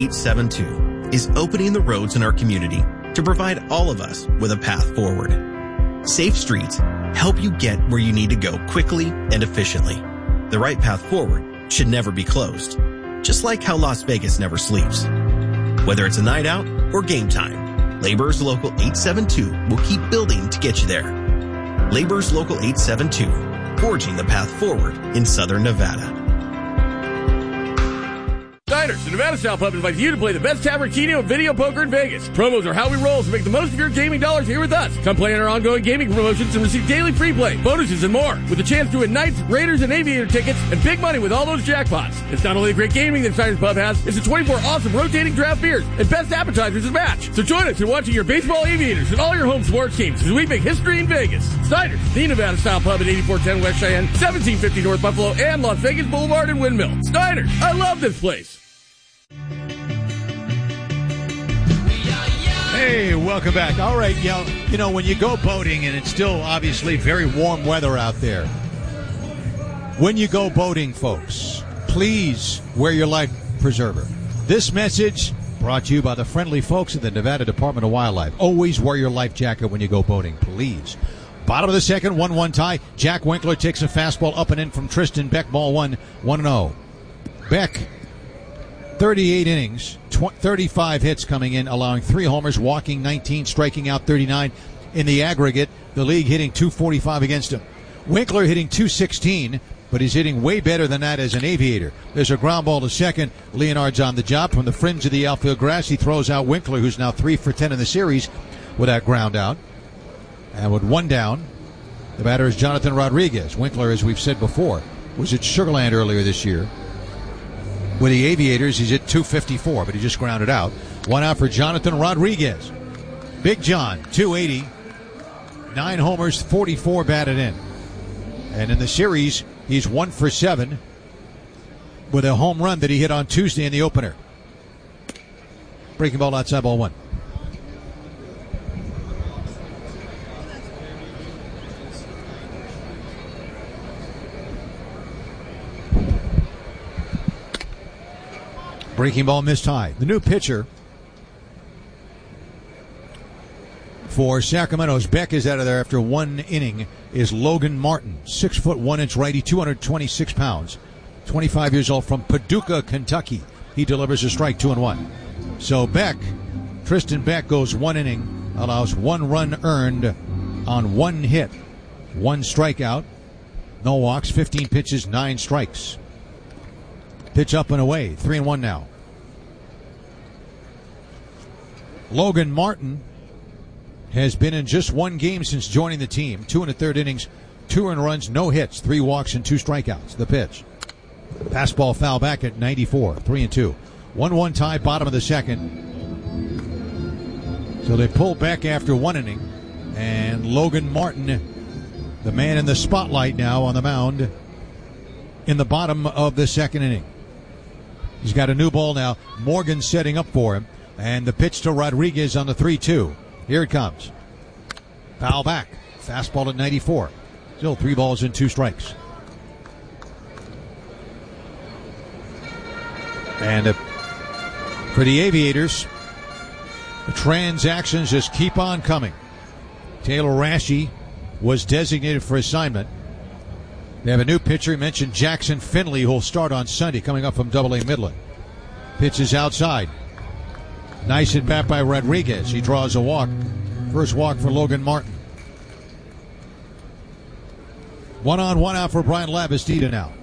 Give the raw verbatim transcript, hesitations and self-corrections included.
eight seven two is opening the roads in our community to provide all of us with a path forward. Safe streets help you get where you need to go quickly and efficiently. The right path forward should never be closed, just like how Las Vegas never sleeps. Whether it's a night out or game time, Laborers Local eight seven two will keep building to get you there. Laborers Local eight seven two, forging the path forward in Southern Nevada. Diners, the Nevada Style Pub invites you to play the best tavern, keno, and video poker in Vegas. Promos are how we roll, so make the most of your gaming dollars here with us. Come play in our ongoing gaming promotions and receive daily free play, bonuses, and more. With a chance to win Knights, Raiders, and Aviator tickets, and big money with all those jackpots. It's not only the great gaming that Diners Pub has, it's the twenty-four awesome rotating draft beers and best appetizers to match. So join us in watching your baseball Aviators and all your home sports teams as we make history in Vegas. Diners, the Nevada Style Pub at eighty-four ten West Cheyenne, seventeen fifty North Buffalo, and Las Vegas Boulevard and Windmill. Diners, I love this place. Hey, welcome back. All right, you know, you know, when you go boating, and it's still obviously very warm weather out there, when you go boating, folks, please wear your life preserver. This message brought to you by the friendly folks at the Nevada Department of Wildlife. Always wear your life jacket when you go boating, please. Bottom of the second, one one tie. Jack Winkler takes a fastball up and in from Tristan Beck, ball one, one and oh. Beck, thirty-eight innings, thirty-five hits coming in, allowing three homers, walking nineteen, striking out thirty-nine. In the aggregate, the league hitting two forty-five against him. Winkler hitting two sixteen, but he's hitting way better than that as an Aviator. There's a ground ball to second. Leonard's on the job from the fringe of the outfield grass. He throws out Winkler, who's now three for ten in the series with that ground out. And with one down, the batter is Jonathan Rodriguez. Winkler, as we've said before, was at Sugar Land earlier this year. With the Aviators, he's at two fifty-four, but he just grounded out. One out for Jonathan Rodriguez. Big John, two eighty. Nine homers, forty-four batted in. And in the series, he's one for seven with a home run that he hit on Tuesday in the opener. Breaking ball outside, ball one. Breaking ball missed high. The new pitcher for Sacramento's, Beck is out of there after one inning, is Logan Martin. Six foot one inch righty, two hundred twenty-six pounds. twenty-five years old, from Paducah, Kentucky. He delivers a strike, two and one. So Beck, Tristan Beck goes one inning, allows one run earned on one hit, one strikeout, no walks, fifteen pitches, nine strikes. Pitch up and away, three and one now. Logan Martin has been in just one game since joining the team. Two and a third innings, two earned runs, no hits, three walks, and two strikeouts. The pitch. Fastball foul back at ninety-four, three and two. one one tie, bottom of the second. So they pull back after one inning. And Logan Martin, the man in the spotlight now on the mound in the bottom of the second inning. He's got a new ball now. Morgan setting up for him. And the pitch to Rodriguez on the three two. Here it comes. Foul back. Fastball at ninety-four. Still three balls and two strikes. And uh, for the Aviators, the transactions just keep on coming. Taylor Rashi was designated for assignment. They have a new pitcher. He mentioned Jackson Finley, who'll start on Sunday, coming up from Double A Midland. Pitch is outside. Nice at bat by Rodriguez. He draws a walk. First walk for Logan Martin. One on, one out for Brian Labastida now.